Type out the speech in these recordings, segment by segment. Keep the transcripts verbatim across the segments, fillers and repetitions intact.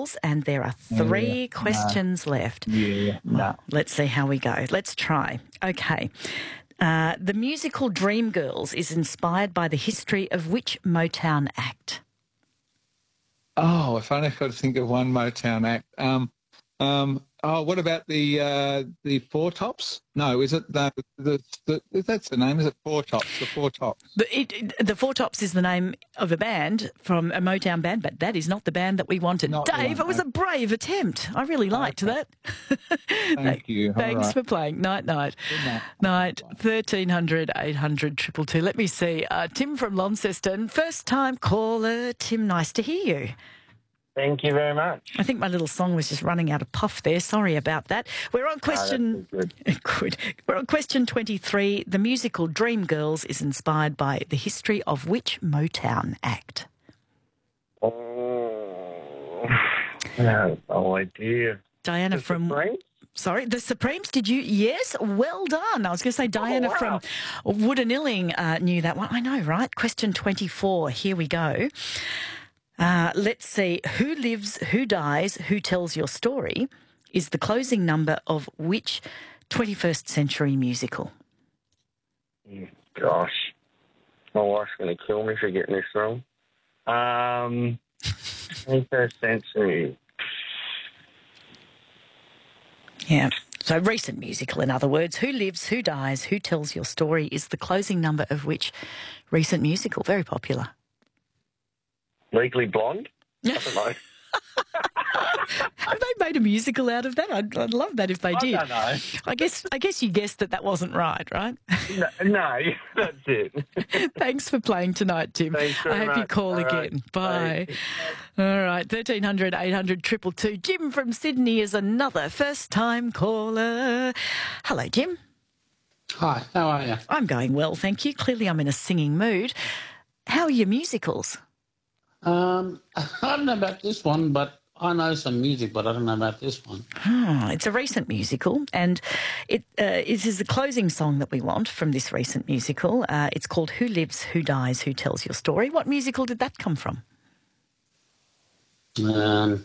Girls, and there are three Yeah, questions no. left. Yeah, no. Let's see how we go. Let's try. Okay. Uh, the musical Dreamgirls is inspired by the history of which Motown act? Oh, if only I could think of one Motown act. Um, um, oh, what about the uh, the Four Tops? No, is it the, the, the that's the name? Is it Four Tops? The Four Tops. The, it, it- the Four Tops is the name of a band from a Motown band, but that is not the band that we wanted. Not the Dave, one, it was no. a brave attempt. I really liked Okay. that. Thank you. All Thanks right. for playing. Night, night. Good night. Night, thirteen hundred, eight hundred, two two two. Let me see. Uh, Tim from Launceston, first time caller. Tim, nice to hear you. Thank you very much. I think my little song was just running out of puff there. Sorry about that. We're on question. that's Good. We're on question twenty-three. The musical Dreamgirls is inspired by the history of which Motown act? Oh, no, no idea. Diana The from. Supremes? Sorry, the Supremes. Did you? Yes, well done. I was going to say Diana Oh, wow. from Woodanilling uh, knew that one. I know, right? Question twenty-four. Here we go. Uh, let's see. Who lives, who dies, who tells your story is the closing number of which twenty-first century musical? Mm, Gosh, my wife's going to kill me for getting this wrong. Um, twenty-first century. Yeah. So recent musical, in other words. Who lives, who dies, who tells your story is the closing number of which recent musical? Very popular. Legally Blonde? I don't know. Have they made a musical out of that? I'd, I'd love that if they I did. don't know. I guess I guess you guessed that that wasn't right, right? No, no, that's it. Thanks for playing tonight, Tim. Thanks very I hope you much. call All right. again. Bye. Bye. All right, thirteen hundred, eight hundred, two two two. Jim from Sydney is another first-time caller. Hello, Jim. Hi, how are you? I'm going well, thank you. Clearly I'm in a singing mood. How are your musicals? Um, I don't know about this one, but I know some music, but I don't know about this one. Oh, it's a recent musical, and it, uh, it is the closing song that we want from this recent musical. Uh, it's called Who Lives, Who Dies, Who Tells Your Story. What musical did that come from? Um,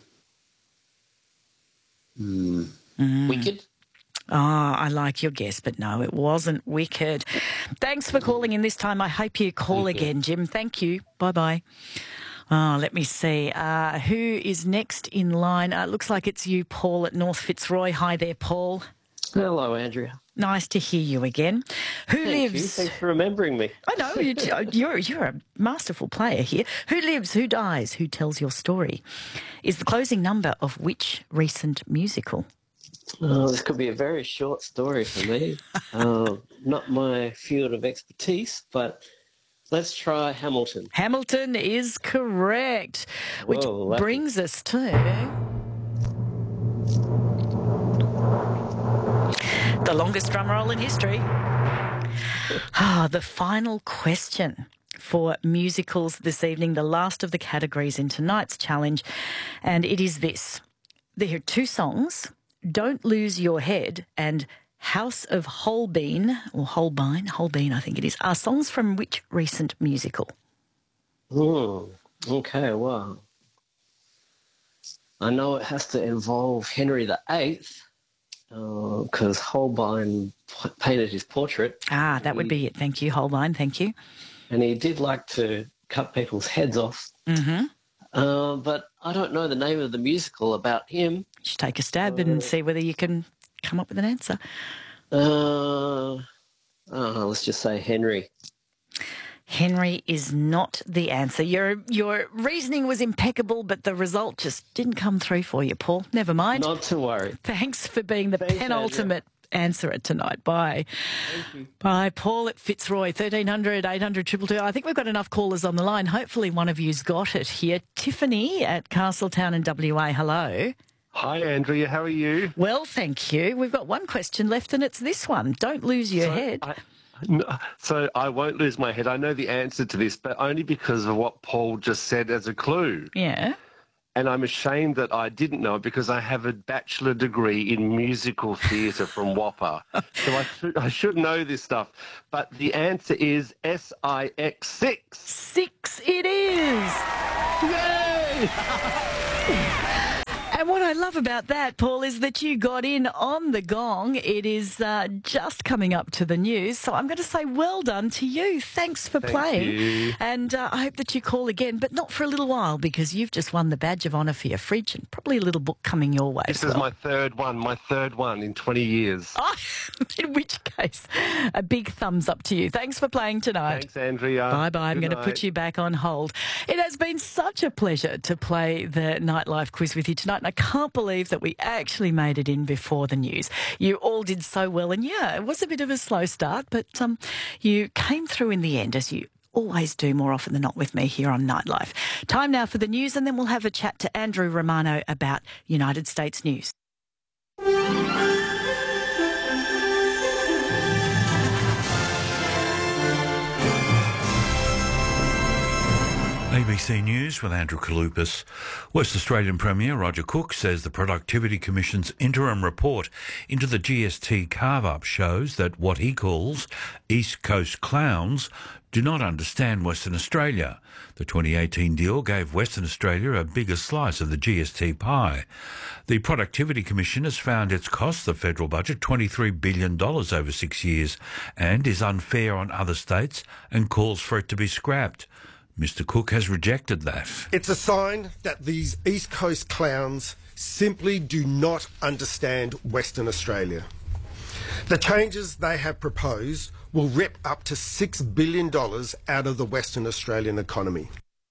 hmm, Wicked? Oh, I like your guess, but no, it wasn't Wicked. Thanks for calling in this time. I hope you call Thank you. again, Jim. Thank you. Bye-bye. Oh, let me see. Uh, who is next in line? Uh, looks like it's you, Paul, at North Fitzroy. Hi there, Paul. Hello, Andrea. Nice to hear you again. Who Thank you. lives... Thanks for remembering me. I know, you- you're, you're a masterful player here. Who lives, who dies, who tells your story is the closing number of which recent musical? Oh, this could be a very short story for me. uh, not my field of expertise, but let's try Hamilton. Hamilton is correct, which Whoa, lucky. brings us to the longest drum roll in history. Ah, the final question for musicals this evening, the last of the categories in tonight's challenge, and it is this. There are two songs, Don't Lose Your Head and House of Holbein, or Holbein, Holbein I think it is, are songs from which recent musical? Hmm. Okay, well, I know it has to involve Henry the Eighth, because Holbein p- painted his portrait. Ah, that would be it. Thank you, Holbein. Thank you. And he did like to cut people's heads off. Mm-hmm. Uh, but I don't know the name of the musical about him. Just take a stab and see whether you can come up with an answer. Uh, I don't know, let's just say Henry. Henry is not the answer. Your your reasoning was impeccable, but the result just didn't come through for you, Paul. Never mind. Not to worry. Thanks for being the Thanks, penultimate answerer tonight. Bye. Thank you. Bye. Paul at Fitzroy, thirteen hundred, eight hundred, two two two. I think we've got enough callers on the line. Hopefully one of you's got it here. Tiffany at Castletown in W A. Hello. Hi, Andrea. How are you? Well, thank you. We've got one question left, and it's this one. Don't lose your So head. I, no, so I won't lose my head. I know the answer to this, but only because of what Paul just said as a clue. Yeah. And I'm ashamed that I didn't know it because I have a bachelor degree in musical theatre from Whopper. So I should, I should know this stuff. But the answer is S I X six. Six it is. Yay! And what I love about that, Paul, is that you got in on the gong. It is uh, just coming up to the news. So I'm going to say well done to you. Thanks for Thank playing. you. And uh, I hope that you call again, but not for a little while, because you've just won the badge of honour for your fridge and probably a little book coming your way. This as is well. my third one, my third one in twenty years. Oh, in which case, a big thumbs up to you. Thanks for playing tonight. Thanks, Andrea. Bye-bye. I'm Good going to night. put you back on hold. It has been such a pleasure to play the Nightlife quiz with you tonight, and I can't believe that we actually made it in before the news. You all did so well, and yeah, it was a bit of a slow start, but um, you came through in the end, as you always do more often than not with me here on Nightlife. Time now for the news, and then we'll have a chat to Andrew Romano about United States news. A B C News with Andrew Kalupas. West Australian Premier Roger Cook says the Productivity Commission's interim report into the G S T carve-up shows that what he calls East Coast clowns do not understand Western Australia. The twenty eighteen deal gave Western Australia a bigger slice of the G S T pie. The Productivity Commission has found it's cost the federal budget twenty-three billion dollars over six years and is unfair on other states and calls for it to be scrapped. Mister Cook has rejected that. It's a sign that these East Coast clowns simply do not understand Western Australia. The changes they have proposed will rip up to six billion dollars out of the Western Australian economy.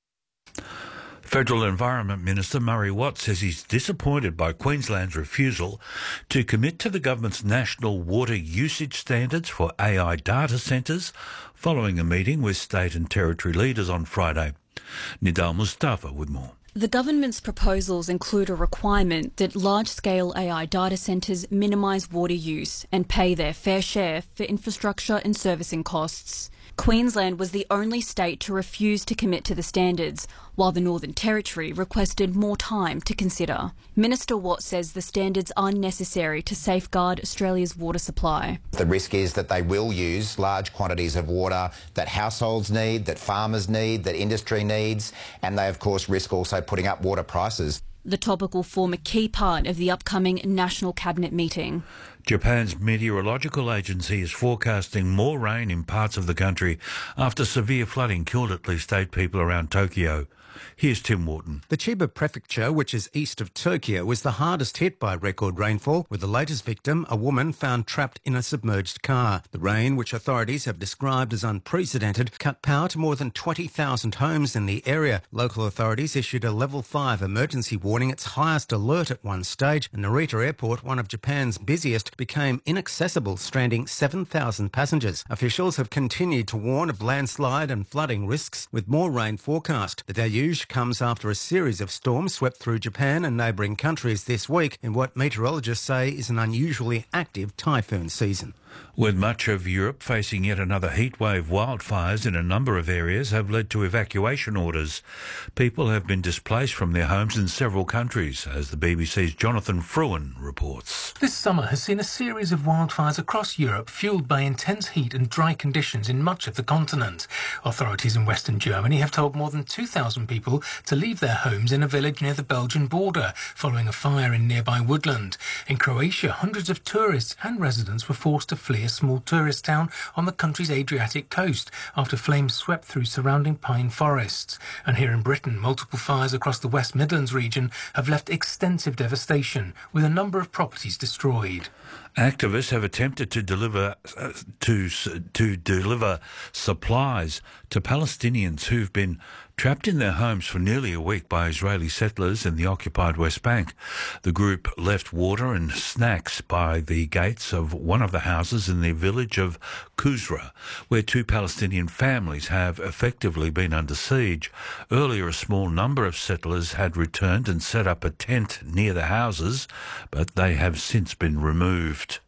Federal Environment Minister Murray Watt says he's disappointed by Queensland's refusal to commit to the government's national water usage standards for A I data centres following a meeting with state and territory leaders on Friday. Nidal Mustafa with more. The government's proposals include a requirement that large-scale A I data centres minimise water use and pay their fair share for infrastructure and servicing costs. Queensland was the only state to refuse to commit to the standards, while the Northern Territory requested more time to consider. Minister Watt says the standards are necessary to safeguard Australia's water supply. The risk is that they will use large quantities of water that households need, that farmers need, that industry needs, and they of course risk also putting up water prices. The topic will form a key part of the upcoming National Cabinet meeting. Japan's meteorological agency is forecasting more rain in parts of the country after severe flooding killed at least eight people around Tokyo. Here's Tim Wharton. The Chiba prefecture, which is east of Tokyo, was the hardest hit by record rainfall, with the latest victim, a woman found trapped in a submerged car. The rain, which authorities have described as unprecedented, cut power to more than twenty thousand homes in the area. Local authorities issued a level five emergency warning, its highest alert at one stage, and Narita Airport, one of Japan's busiest, became inaccessible, stranding seven thousand passengers. Officials have continued to warn of landslide and flooding risks, with more rain forecast. The deluge comes after a series of storms swept through Japan and neighbouring countries this week in what meteorologists say is an unusually active typhoon season. With much of Europe facing yet another heatwave, wildfires in a number of areas have led to evacuation orders. People have been displaced from their homes in several countries, as the B B C's Jonathan Fruin reports. This summer has seen a series of wildfires across Europe fuelled by intense heat and dry conditions in much of the continent. Authorities in Western Germany have told more than two thousand people to leave their homes in a village near the Belgian border following a fire in nearby woodland. In Croatia, hundreds of tourists and residents were forced to flee a small tourist town on the country's Adriatic coast after flames swept through surrounding pine forests. And here in Britain, multiple fires across the West Midlands region have left extensive devastation, with a number of properties destroyed. Activists have attempted to deliver uh, to to deliver supplies to Palestinians who've been trapped in their homes for nearly a week by Israeli settlers in the occupied West Bank. The group left water and snacks by the gates of one of the houses in the village of Kuzra, where two Palestinian families have effectively been under siege. Earlier, a small number of settlers had returned and set up a tent near the houses, but they have since been removed.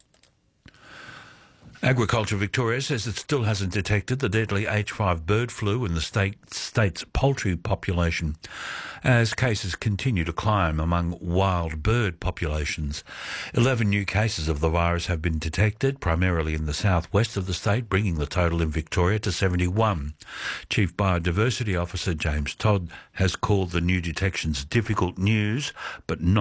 Agriculture Victoria says it still hasn't detected the deadly H five bird flu in the state, state's poultry population, as cases continue to climb among wild bird populations. Eleven new cases of the virus have been detected, primarily in the southwest of the state, bringing the total in Victoria to seventy-one. Chief Biodiversity Officer James Todd has called the new detections difficult news, but not